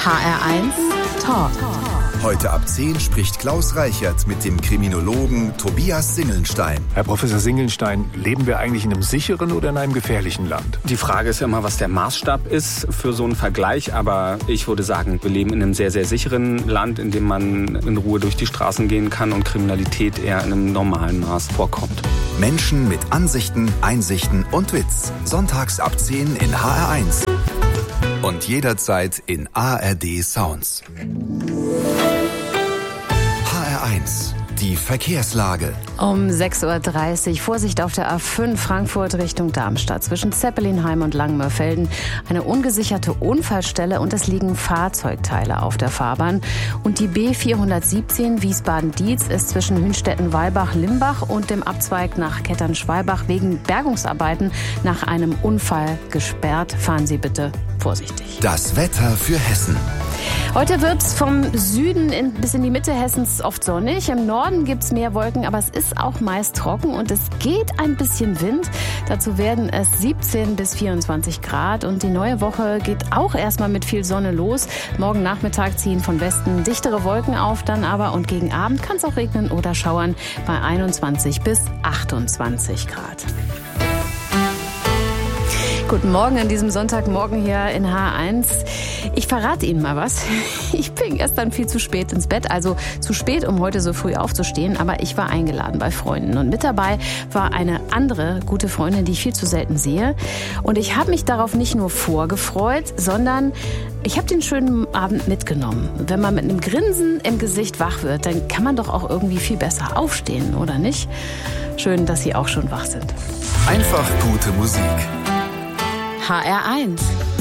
HR1 Talk. Heute ab 10 spricht Klaus Reichert mit dem Kriminologen Tobias Singelnstein. Herr Professor Singelnstein, leben wir eigentlich in einem sicheren oder in einem gefährlichen Land? Die Frage ist ja immer, was der Maßstab ist für so einen Vergleich. Aber ich würde sagen, wir leben in einem sehr, sehr sicheren Land, in dem man in Ruhe durch die Straßen gehen kann und Kriminalität eher in einem normalen Maß vorkommt. Menschen mit Ansichten, Einsichten und Witz. Sonntags ab 10 in HR1. Und jederzeit in ARD Sounds. HR1, die Verkehrslage. Um 6.30 Uhr, Vorsicht auf der A5 Frankfurt Richtung Darmstadt. Zwischen Zeppelinheim und Langenmörfelden eine ungesicherte Unfallstelle und es liegen Fahrzeugteile auf der Fahrbahn. Und die B417 Wiesbaden-Dietz ist zwischen Hünstetten-Weilbach-Limbach und dem Abzweig nach Kettern-Schwalbach wegen Bergungsarbeiten nach einem Unfall gesperrt. Fahren Sie bitte vorsichtig. Das Wetter für Hessen. Heute wird es vom Süden bis in die Mitte Hessens oft sonnig. Im Norden gibt es mehr Wolken, aber es ist auch meist trocken und es geht ein bisschen Wind. Dazu werden es 17 bis 24 Grad und die neue Woche geht auch erstmal mit viel Sonne los. Morgen Nachmittag ziehen von Westen dichtere Wolken auf, dann aber und gegen Abend kann es auch regnen oder schauern bei 21 bis 28 Grad. Guten Morgen an diesem Sonntagmorgen hier in H1. Ich verrate Ihnen mal was. Ich bin gestern viel zu spät ins Bett, also zu spät, um heute so früh aufzustehen, aber ich war eingeladen bei Freunden. Und mit dabei war eine andere gute Freundin, die ich viel zu selten sehe. Und ich habe mich darauf nicht nur vorgefreut, sondern ich habe den schönen Abend mitgenommen. Wenn man mit einem Grinsen im Gesicht wach wird, dann kann man doch auch irgendwie viel besser aufstehen, oder nicht? Schön, dass Sie auch schon wach sind. Einfach gute Musik. HR1